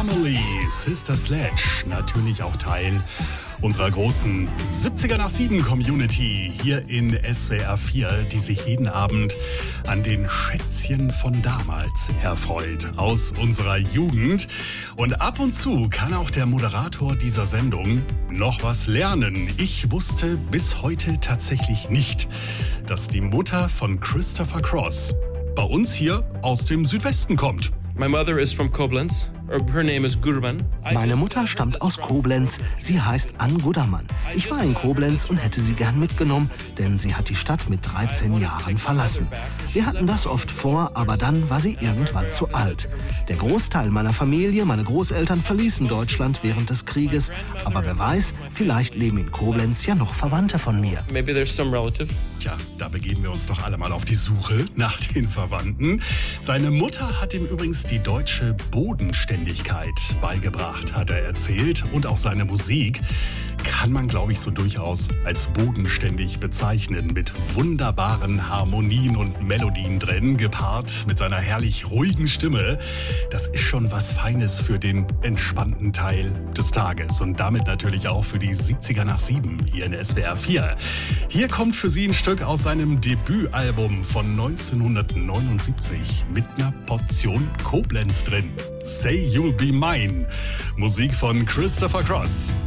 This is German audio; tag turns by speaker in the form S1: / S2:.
S1: Family, Sister Sledge, natürlich auch Teil unserer großen 70er nach 7 Community hier in SWR 4, die sich jeden Abend an den Schätzchen von damals erfreut, aus unserer Jugend. Und ab und zu kann auch der Moderator dieser Sendung noch was lernen. Ich wusste bis heute tatsächlich nicht, dass die Mutter von Christopher Cross bei uns hier aus dem Südwesten kommt.
S2: My mother is from Koblenz. Her name is Gurman.
S3: Meine Mutter stammt aus Koblenz. Sie heißt Ann Gudermann. Ich war in Koblenz und hätte sie gern mitgenommen, denn sie hat die Stadt mit 13 Jahren verlassen. Wir hatten das oft vor, aber dann war sie irgendwann zu alt. Der Großteil meiner Familie, meine Großeltern, verließen Deutschland während des Krieges. Aber wer weiß, vielleicht leben in Koblenz ja noch Verwandte von mir.
S2: Maybe there's some relative.
S1: Tja, da begeben wir uns doch alle mal auf die Suche nach den Verwandten. Seine Mutter hat ihm übrigens die deutsche Bodenständigkeit beigebracht, hat er erzählt. Und auch seine Musik kann man, glaube ich, so durchaus als bodenständig bezeichnen. Mit wunderbaren Harmonien und Melodien drin, gepaart mit seiner herrlich ruhigen Stimme. Das ist schon was Feines für den entspannten Teil des Tages. Und damit natürlich auch für die 70er nach 7 hier in SWR 4. Hier kommt für Sie ein Stück aus seinem Debütalbum von 1979 mit einer Portion Koblenz drin. Say You'll Be Mine. Musik von Christopher Cross.